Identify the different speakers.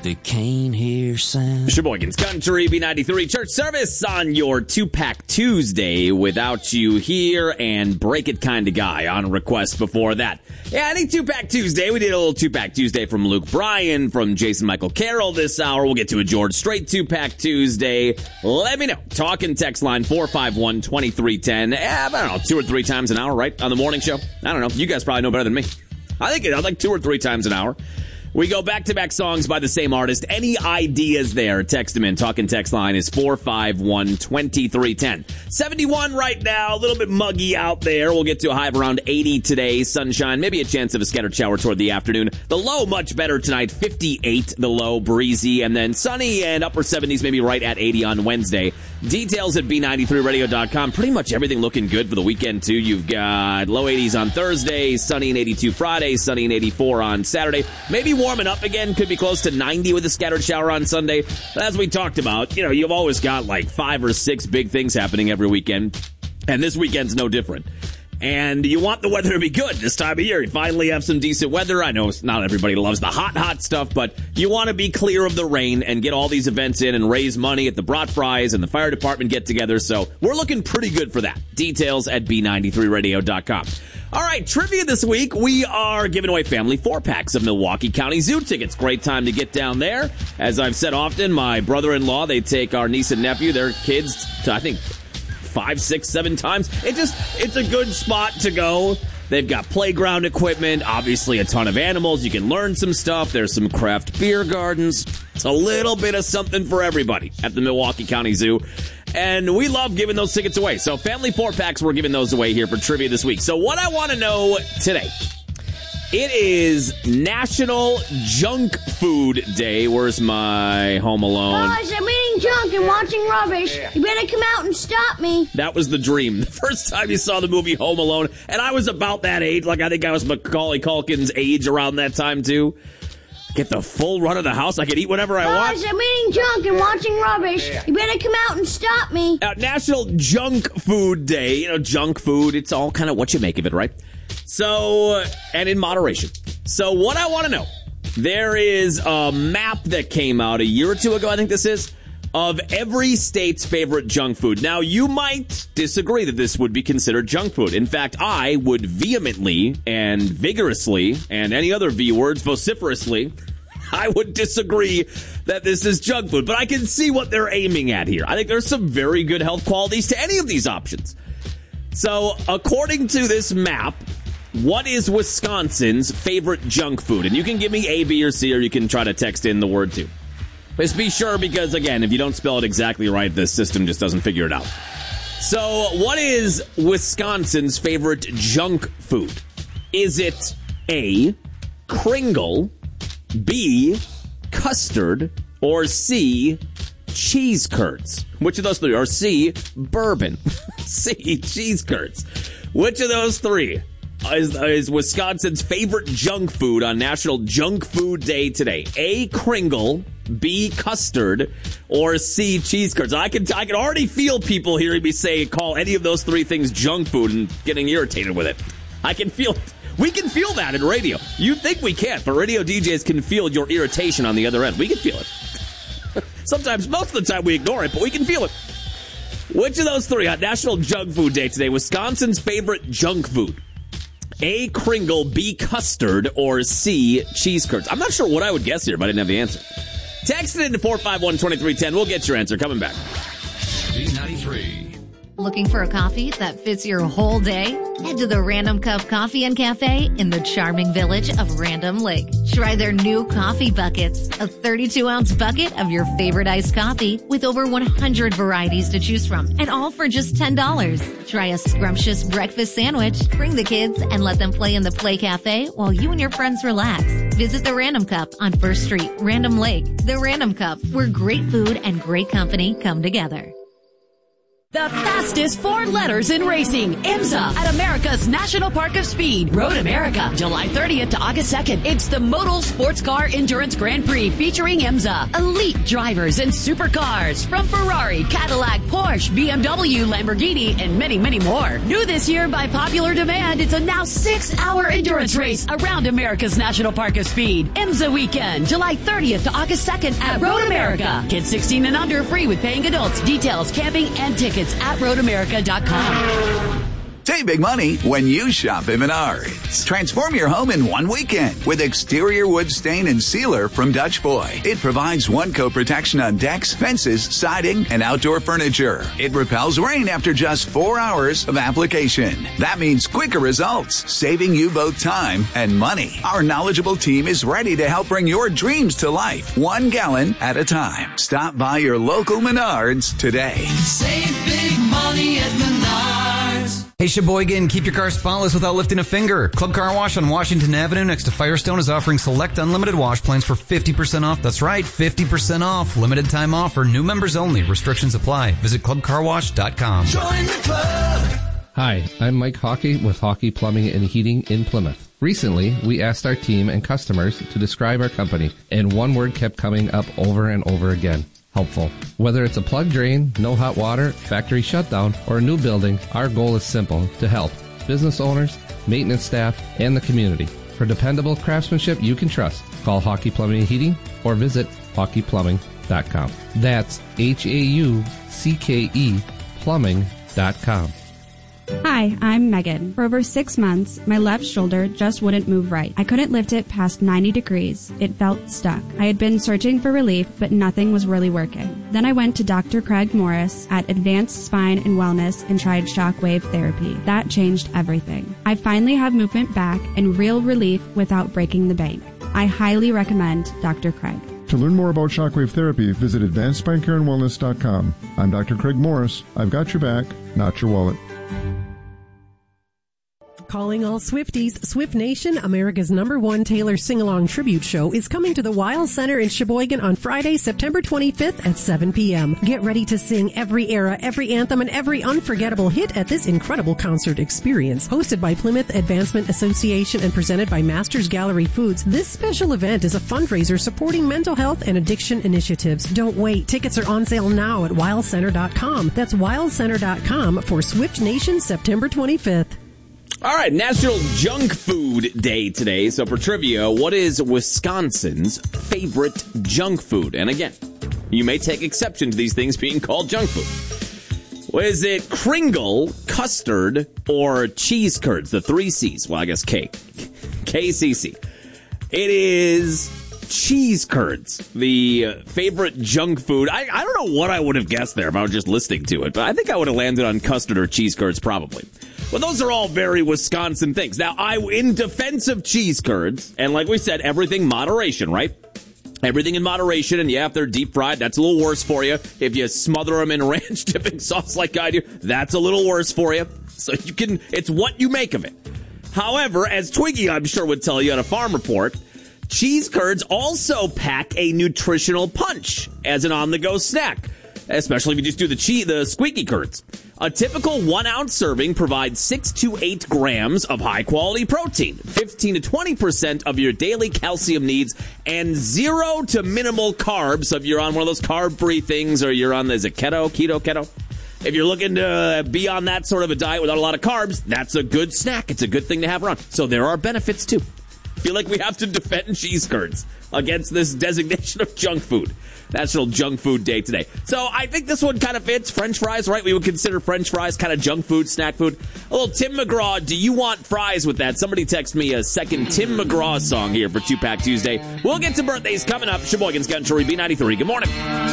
Speaker 1: they can't hear sound.
Speaker 2: Sheboygan's Country, B93 Church Service on your 2-Pack Tuesday. Without You Here and Break It Kinda Guy on request before that. Yeah, I think 2-Pack Tuesday. We did a little 2-Pack Tuesday from Luke Bryan, from Jason Michael Carroll this hour. We'll get to a George Strait 2-Pack Tuesday. Let me know. Talk and text line 451-2310. I don't know, 2 or 3 times an hour, right? On the morning show? I don't know. You guys probably know better than me. I think it's like 2 or 3 times an hour. We go back-to-back songs by the same artist. Any ideas there? Text them in. Talk and text line is 451-2310. 71 right now. A little bit muggy out there. We'll get to a high of around 80 today. Sunshine. Maybe a chance of a scattered shower toward the afternoon. The low much better tonight. 58 the low. Breezy. And then sunny and upper 70s, maybe right at 80 on Wednesday. Details at B93radio.com. Pretty much everything looking good for the weekend, too. You've got low 80s on Thursday, sunny and 82 Friday, sunny and 84 on Saturday. Maybe warming up again. Could be close to 90 with a scattered shower on Sunday. But as we talked about, you've always got like 5 or 6 big things happening every weekend. And this weekend's no different. And you want the weather to be good this time of year. You finally have some decent weather. I know not everybody loves the hot stuff, but you want to be clear of the rain and get all these events in and raise money at the Brat Fries and the fire department get together. So we're looking pretty good for that. Details at B93radio.com. All right, trivia this week. We are giving away family 4-packs of Milwaukee County Zoo tickets. Great time to get down there. As I've said often, my brother-in-law, they take our niece and nephew, their kids, to, I think, 5, 6, 7 times. It's a good spot to go. They've got playground equipment, obviously a ton of animals. You can learn some stuff. There's some craft beer gardens. It's a little bit of something for everybody at the Milwaukee County Zoo. And we love giving those tickets away. So family 4-packs, we're giving those away here for trivia this week. So what I want to know today, it is National Junk Food Day. Where's my Home Alone?
Speaker 3: Guys, I'm eating junk and watching rubbish. You better come out and stop me.
Speaker 2: That was the dream. The first time you saw the movie Home Alone, and I was about that age. Like, I think I was Macaulay Culkin's age around that time, too. Get the full run of the house. I can eat whatever I want.
Speaker 3: Guys, I'm eating junk and watching rubbish. You better come out and stop me.
Speaker 2: National Junk Food Day. Junk food. It's all kind of what you make of it, right? So, and in moderation. So what I want to know, there is a map that came out a year or 2 ago, I think this is, of every state's favorite junk food. Now, you might disagree that this would be considered junk food. In fact, I would vehemently and vigorously, and any other V words, vociferously, I would disagree that this is junk food. But I can see what they're aiming at here. I think there's some very good health qualities to any of these options. So, according to this map, what is Wisconsin's favorite junk food? And you can give me A, B, or C, or you can try to text in the word too. Just be sure, because, again, if you don't spell it exactly right, the system just doesn't figure it out. So, what is Wisconsin's favorite junk food? Is it A, Kringle, B, custard, or C, cheese curds? Which of those 3? Or C, bourbon? C, cheese curds. Which of those 3 is Wisconsin's favorite junk food on National Junk Food Day today? A, Kringle, B, custard, or C, cheese curds? I can already feel people hearing me call any of those 3 things junk food and getting irritated with it. I can feel it. We can feel that in radio. You think we can't, but radio DJs can feel your irritation on the other end. We can feel it. Sometimes, most of the time, we ignore it, but we can feel it. Which of those 3 on National Junk Food Day today, Wisconsin's favorite junk food? A, Kringle, B, custard, or C, cheese curds? I'm not sure what I would guess here, but I didn't have the answer. Text it into 451-2310. We'll get your answer. Coming back.
Speaker 4: B93.
Speaker 5: Looking for a coffee that fits your whole day? Head to the Random Cup Coffee and Cafe in the charming village of Random Lake. Try their new coffee buckets, a 32-ounce bucket of your favorite iced coffee with over 100 varieties to choose from, and all for just $10. Try a scrumptious breakfast sandwich, bring the kids, and let them play in the Play Cafe while you and your friends relax. Visit the Random Cup on 1st Street, Random Lake. The Random Cup, where great food and great company come together.
Speaker 6: The fastest 4 letters in racing. IMSA at America's National Park of Speed. Road America, July 30th to August 2nd. It's the Modal Sports Car Endurance Grand Prix featuring IMSA. Elite drivers and supercars from Ferrari, Cadillac, Porsche, BMW, Lamborghini, and many, many more. New this year by popular demand, it's a now 6-hour endurance race around America's National Park of Speed. IMSA weekend, July 30th to August 2nd at Road America. Kids 16 and under free with paying adults. Details, camping, and tickets at roadamerica.com.
Speaker 7: Save big money when you shop at Menards. Transform your home in one weekend with exterior wood stain and sealer from Dutch Boy. It provides one-coat protection on decks, fences, siding, and outdoor furniture. It repels rain after just 4 hours of application. That means quicker results, saving you both time and money. Our knowledgeable team is ready to help bring your dreams to life, 1 gallon at a time. Stop by your local Menards today.
Speaker 1: Save big money at Menards. Hey, Sheboygan, keep your car spotless without lifting a finger. Club Car Wash on Washington Avenue next to Firestone is offering select unlimited wash plans for 50% off. That's right, 50% off. Limited time offer. New members only. Restrictions apply. Visit clubcarwash.com.
Speaker 4: Join the club.
Speaker 8: Hi, I'm Mike Hockey with Hockey Plumbing and Heating in Plymouth. Recently, we asked our team and customers to describe our company, and one word kept coming up over and over again: helpful. Whether it's a plug drain, no hot water, factory shutdown, or a new building, our goal is simple: to help business owners, maintenance staff, and the community. For dependable craftsmanship you can trust, call Hockey Plumbing and Heating or visit hockeyplumbing.com. That's HAUCKE plumbing.com.
Speaker 9: Hi, I'm Megan. For over 6 months, my left shoulder just wouldn't move right. I couldn't lift it past 90 degrees. It felt stuck. I had been searching for relief, but nothing was really working. Then I went to Dr. Craig Morris at Advanced Spine and Wellness and tried shockwave therapy. That changed everything. I finally have movement back and real relief without breaking the bank. I highly recommend Dr. Craig.
Speaker 10: To learn more about shockwave therapy, visit AdvancedSpineCareAndWellness.com. I'm Dr. Craig Morris. I've got your back, not your wallet.
Speaker 11: Calling all Swifties, Swift Nation, America's #1 Taylor Sing-Along Tribute Show is coming to the Wild Center in Sheboygan on Friday, September 25th at 7 p.m. Get ready to sing every era, every anthem, and every unforgettable hit at this incredible concert experience. Hosted by Plymouth Advancement Association and presented by Masters Gallery Foods, this special event is a fundraiser supporting mental health and addiction initiatives. Don't wait. Tickets are on sale now at wildcenter.com. That's wildcenter.com for Swift Nation, September 25th.
Speaker 2: All right, National Junk Food Day today. So for trivia, what is Wisconsin's favorite junk food? And again, you may take exception to these things being called junk food. Well, is it Kringle, custard, or cheese curds? The 3 C's. Well, I guess K. KCC. It is cheese curds, the favorite junk food. I don't know what I would have guessed there if I was just listening to it, but I think I would have landed on custard or cheese curds probably. Well, those are all very Wisconsin things. Now, in defense of cheese curds, and like we said, everything moderation, right? Everything in moderation, and yeah, if they're deep fried, that's a little worse for you. If you smother them in ranch dipping sauce like I do, that's a little worse for you. So it's what you make of it. However, as Twiggy, I'm sure, would tell you on a Farm Report, cheese curds also pack a nutritional punch as an on-the-go snack, especially if you just do the squeaky curds. A typical 1-ounce serving provides 6 to 8 grams of high-quality protein, 15 to 20% of your daily calcium needs, and 0 to minimal carbs. So if you're on one of those carb-free things, or you're on, is it keto? If you're looking to be on that sort of a diet without a lot of carbs, that's a good snack. It's a good thing to have around. So there are benefits, too. I feel like we have to defend cheese curds against this designation of junk food. National Junk Food Day today. So I think this one kind of fits. French fries, right? We would consider French fries kind of junk food, snack food. A little Tim McGraw, do you want fries with that? Somebody text me a second Tim McGraw song here for 2-Pack Tuesday. We'll get to birthdays coming up. Sheboygan's Country, B93. Good morning.